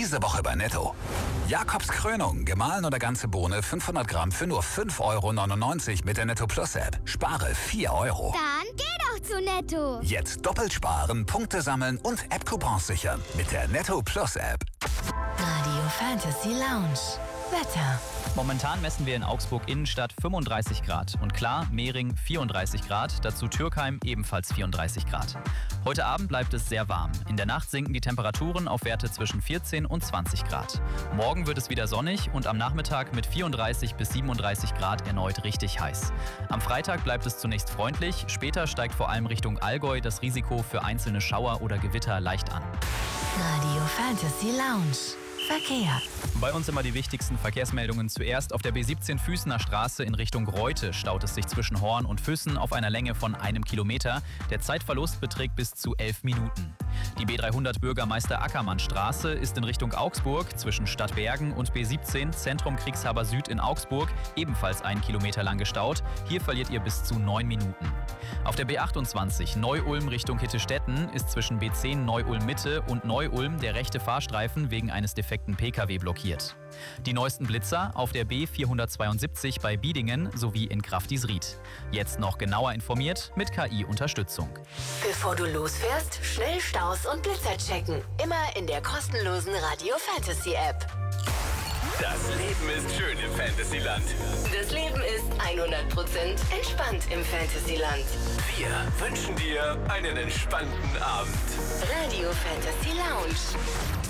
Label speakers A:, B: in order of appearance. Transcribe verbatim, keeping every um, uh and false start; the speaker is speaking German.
A: Diese Woche bei Netto. Jakobs Krönung, gemahlen oder ganze Bohne, fünfhundert Gramm für nur fünf Euro neunundneunzig mit der Netto Plus App. Spare vier Euro.
B: Dann geh doch zu Netto.
A: Jetzt doppelt sparen, Punkte sammeln und App-Coupons sichern mit der Netto Plus App.
C: Radio Fantasy Lounge. Wetter.
D: Momentan messen wir in Augsburg Innenstadt fünfunddreißig Grad. Und klar, Mehring vierunddreißig Grad, dazu Türkheim ebenfalls vierunddreißig Grad. Heute Abend bleibt es sehr warm. In der Nacht sinken die Temperaturen auf Werte zwischen vierzehn und zwanzig Grad. Morgen wird es wieder sonnig und am Nachmittag mit vierunddreißig bis siebenunddreißig Grad erneut richtig heiß. Am Freitag bleibt es zunächst freundlich, später steigt vor allem Richtung Allgäu das Risiko für einzelne Schauer oder Gewitter leicht an.
C: Radio Fantasy Lounge. Verkehr.
D: Bei uns immer die wichtigsten Verkehrsmeldungen zuerst. Auf der B siebzehn Füßener Straße in Richtung Reute staut es sich zwischen Horn und Füssen auf einer Länge von einem Kilometer. Der Zeitverlust beträgt bis zu elf Minuten. Die B dreihundert Bürgermeister Ackermann Straße ist in Richtung Augsburg zwischen Stadtbergen und B siebzehn Zentrum Kriegshaber Süd in Augsburg ebenfalls einen Kilometer lang gestaut. Hier verliert ihr bis zu neun Minuten. Auf der B achtundzwanzig Neu-Ulm Richtung Hittestetten ist zwischen B zehn Neu-Ulm Mitte und Neu-Ulm der rechte Fahrstreifen wegen eines defekten P K W blockiert. Die neuesten Blitzer auf der B vierhundertzweiundsiebzig bei Biedingen sowie in Kraftisried. Jetzt noch genauer informiert mit K I-Unterstützung.
C: Bevor du losfährst, schnell Staus und Blitzer checken. Immer in der kostenlosen Radio Fantasy App.
E: Das Leben ist schön im Fantasyland.
C: Das Leben ist hundert Prozent entspannt im Fantasyland.
E: Wir wünschen dir einen entspannten Abend.
C: Radio Fantasy Lounge.